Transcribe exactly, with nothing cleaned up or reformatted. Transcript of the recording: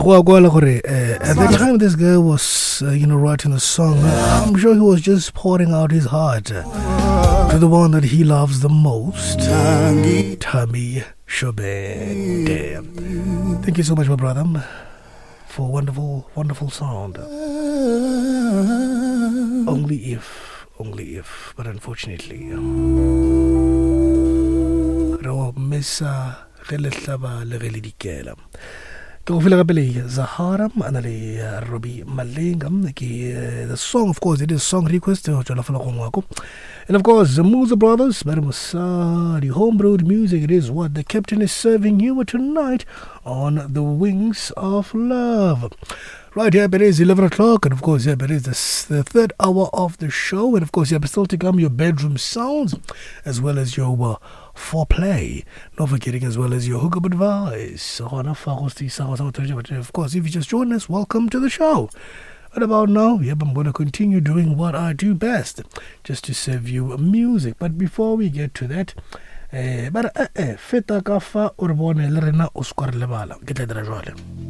Go go la gore, uh, at the time this guy was, uh, you know, writing the song, uh, I'm sure he was just pouring out his heart uh, to the one that he loves the most, Tommy Chobet. Damn. Thank you so much, my brother, for wonderful, wonderful sound. Only if, only if, but unfortunately, Ro mesa gele hlaba le gele dikela. Zahara and Robbie Malinga. The song, of course, it is song request. And of course, the Musa Brothers, the homebrewed music, it is what the captain is serving you tonight on the Wings of Love. Right here, it is eleven o'clock, and of course, yeah, it is the, the third hour of the show, and of course, yeah, still to come your bedroom sounds, as well as your uh, foreplay, not forgetting as well as your hookup advice. Of course, if you just joined us, welcome to the show. Right about now, yep, I'm going to continue doing what I do best, just to serve you music. But before we get to that, eh, but eh, eh, feta kafa urbone lerena uskor lebala. Get that right.